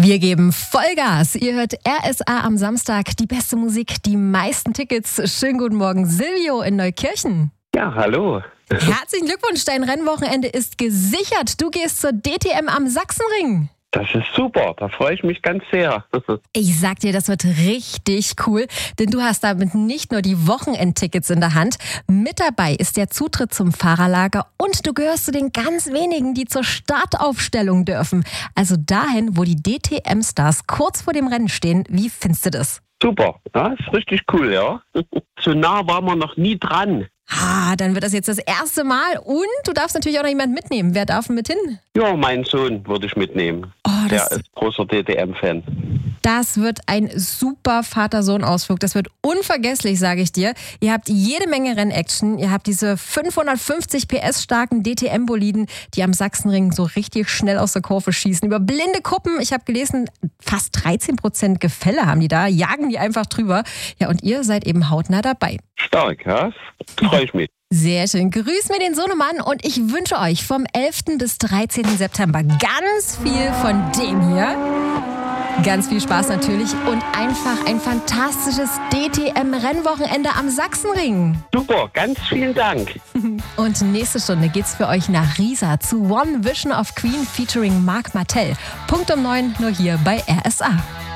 Wir geben Vollgas. Ihr hört RSA am Samstag. Die beste Musik, die meisten Tickets. Schönen guten Morgen, Silvio in Neukirchen. Ja, hallo. Herzlichen Glückwunsch, dein Rennwochenende ist gesichert. Du gehst zur DTM am Sachsenring. Das ist super, da freue ich mich ganz sehr. Ich sag dir, das wird richtig cool, denn du hast damit nicht nur die Wochenendtickets in der Hand. Mit dabei ist der Zutritt zum Fahrerlager und du gehörst zu den ganz wenigen, die zur Startaufstellung dürfen. Also dahin, wo die DTM-Stars kurz vor dem Rennen stehen. Wie findest du das? Super, ja, ist richtig cool, ja. So nah waren wir noch nie dran. Dann wird das jetzt das erste Mal und du darfst natürlich auch noch jemanden mitnehmen. Wer darf mit hin? Ja, meinen Sohn würde ich mitnehmen. Der ist großer DTM-Fan. Das wird ein super Vater-Sohn-Ausflug. Das wird unvergesslich, sage ich dir. Ihr habt jede Menge Rennaction. Ihr habt diese 550 PS starken DTM-Boliden, die am Sachsenring so richtig schnell aus der Kurve schießen. Über blinde Kuppen, ich habe gelesen, fast 13% Gefälle haben die da, jagen die einfach drüber. Ja, und ihr seid eben hautnah dabei. Stark, ja? Freue ich mich. Sehr schön. Grüß mir den Sohnemann und ich wünsche euch vom 11. bis 13. September ganz viel von dem hier. Ganz viel Spaß natürlich und einfach ein fantastisches DTM-Rennwochenende am Sachsenring. Super, ganz vielen Dank. Und nächste Stunde geht's für euch nach Riesa zu One Vision of Queen featuring Marc Martel. Punkt um 9 nur hier bei RSA.